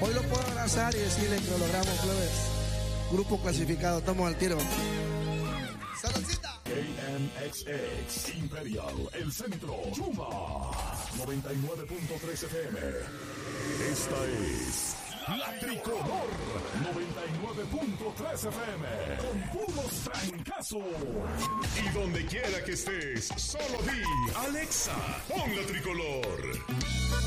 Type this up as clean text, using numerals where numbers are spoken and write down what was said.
Hoy lo puedo abrazar y decirle que lo logramos, plebes. Grupo clasificado, estamos al tiro. ¡Saludcita! KMXX Imperial, el centro, Chuma, 99.3 FM. Esta es La Tricolor, 99.3 FM, con puros trancazos. Y donde quiera que estés, solo di, Alexa, pon La Tricolor.